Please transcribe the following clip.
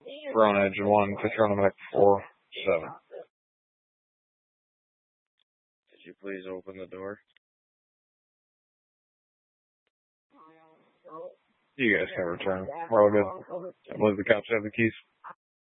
We're on edge 1, picture on the back 4-7. Could you please open the door? You guys can return. We're all good. I believe the cops have the keys.